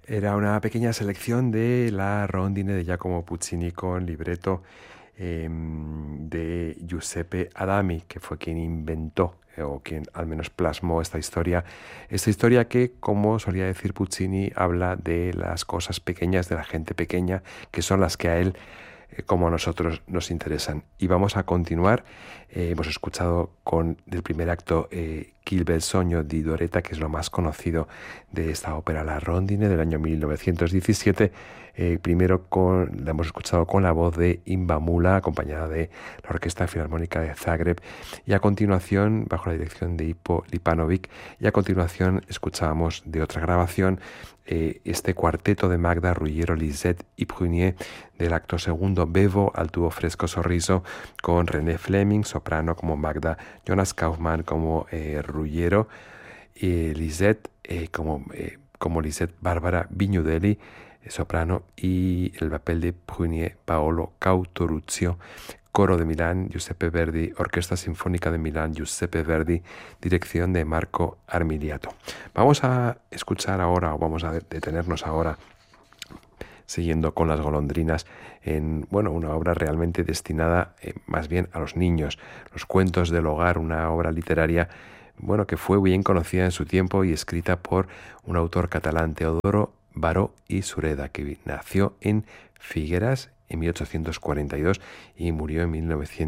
Era una pequeña selección de la Rondine de Giacomo Puccini con libreto de Giuseppe Adami, que fue quien inventó o quien al menos plasmó esta historia. Esta historia que, como solía decir Puccini, habla de las cosas pequeñas, de la gente pequeña, que son las que a él como a nosotros nos interesan. Y vamos a continuar. Hemos escuchado con del primer acto Chi bel sogno di Doretta, que es lo más conocido de esta ópera, La Rondine, del año 1917. Primero la hemos escuchado con la voz de Imba Mula, acompañada de la Orquesta Filarmónica de Zagreb, y a continuación, bajo la dirección de Ipo Lipanovic, y a continuación escuchábamos de otra grabación este cuarteto de Magda, Ruggiero, Lisette y Prunier del acto segundo, Bevo al tuo fresco sorriso, con René Fleming, soprano, como Magda, Jonas Kaufmann como Ruggiero, y Lisette como Lisette Barbara Vignudelli, soprano, y el papel de Prunier, Paolo Cautoruzio. Coro de Milán, Giuseppe Verdi. Orquesta Sinfónica de Milán, Giuseppe Verdi. Dirección de Marco Armiliato. Vamos a escuchar ahora, o vamos a detenernos ahora, siguiendo con Las golondrinas, en una obra realmente destinada más bien a los niños. Los cuentos del hogar, una obra literaria que fue bien conocida en su tiempo y escrita por un autor catalán, Teodoro Baró y Sureda, que nació en Figueras en 1842 y murió en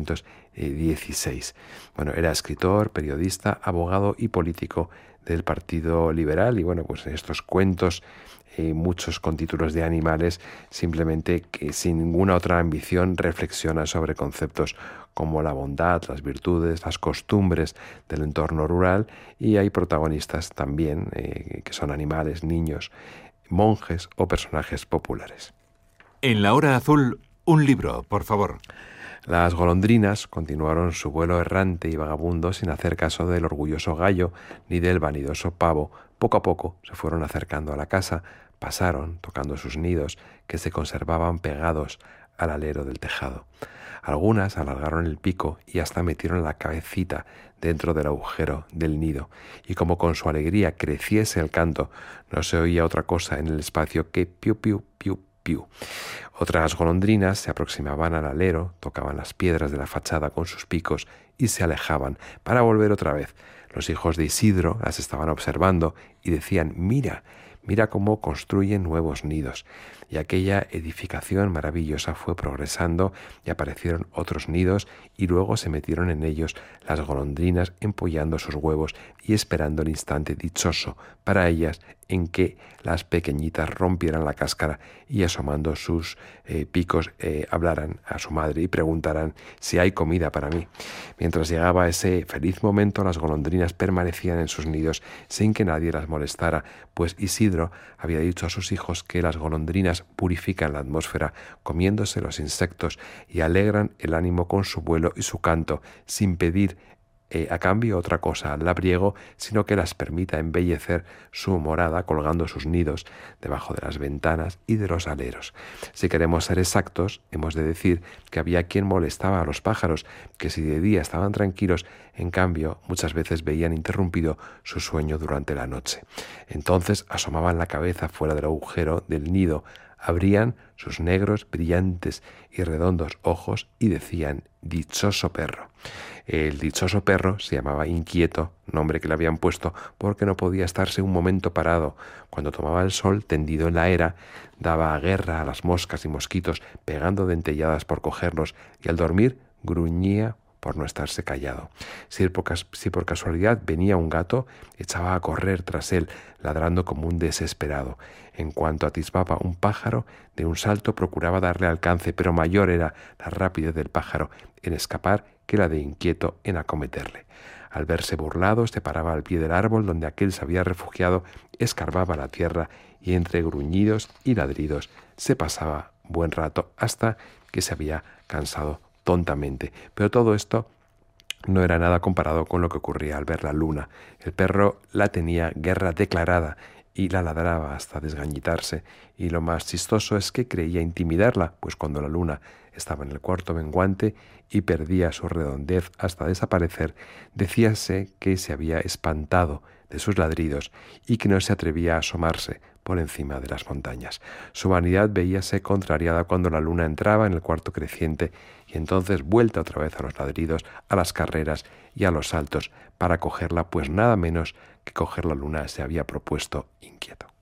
1916. Era escritor, periodista, abogado y político del Partido Liberal, y en estos cuentos, muchos con títulos de animales, simplemente que sin ninguna otra ambición reflexiona sobre conceptos como la bondad, las virtudes, las costumbres del entorno rural, y hay protagonistas también que son animales, niños, monjes o personajes populares. En la hora azul, un libro, por favor. Las golondrinas continuaron su vuelo errante y vagabundo sin hacer caso del orgulloso gallo ni del vanidoso pavo. Poco a poco se fueron acercando a la casa, pasaron tocando sus nidos que se conservaban pegados al alero del tejado. Algunas alargaron el pico y hasta metieron la cabecita dentro del agujero del nido, y como con su alegría creciese el canto, no se oía otra cosa en el espacio que piu, piu, piu, piu. Otras golondrinas se aproximaban al alero, tocaban las piedras de la fachada con sus picos y se alejaban para volver otra vez. Los hijos de Isidro las estaban observando y decían: mira, mira cómo construyen nuevos nidos. Y aquella edificación maravillosa fue progresando y aparecieron otros nidos, y luego se metieron en ellos las golondrinas empollando sus huevos y esperando el instante dichoso para ellas en que las pequeñitas rompieran la cáscara y asomando sus picos hablaran a su madre y preguntaran si hay comida para mí. Mientras llegaba ese feliz momento, las golondrinas permanecían en sus nidos sin que nadie las molestara, pues Isidro había dicho a sus hijos que las golondrinas purifican la atmósfera comiéndose los insectos y alegran el ánimo con su vuelo y su canto, sin pedir a cambio otra cosa al labriego, sino que las permita embellecer su morada colgando sus nidos debajo de las ventanas y de los aleros. Si queremos ser exactos, hemos de decir que había quien molestaba a los pájaros, que si de día estaban tranquilos, en cambio muchas veces veían interrumpido su sueño durante la noche. Entonces asomaban la cabeza fuera del agujero del nido, abrían sus negros, brillantes y redondos ojos y decían: dichoso perro. El dichoso perro se llamaba Inquieto, nombre que le habían puesto porque no podía estarse un momento parado. Cuando tomaba el sol, tendido en la era, daba guerra a las moscas y mosquitos, pegando dentelladas por cogerlos, y al dormir gruñía por no estarse callado. Si por casualidad venía un gato, echaba a correr tras él, ladrando como un desesperado. En cuanto atisbaba un pájaro, de un salto procuraba darle alcance, pero mayor era la rapidez del pájaro en escapar que la de Inquieto en acometerle. Al verse burlado, se paraba al pie del árbol donde aquel se había refugiado, escarbaba la tierra y entre gruñidos y ladridos se pasaba buen rato hasta que se había cansado tontamente. Pero todo esto no era nada comparado con lo que ocurría al ver la luna. El perro la tenía guerra declarada y la ladraba hasta desgañitarse, y lo más chistoso es que creía intimidarla, pues cuando la luna estaba en el cuarto menguante y perdía su redondez hasta desaparecer, decíase que se había espantado de sus ladridos y que no se atrevía a asomarse por encima de las montañas. Su vanidad veíase contrariada cuando la luna entraba en el cuarto creciente y entonces vuelta otra vez a los ladridos, a las carreras y a los saltos para cogerla, pues nada menos que coger la luna se había propuesto inquieto.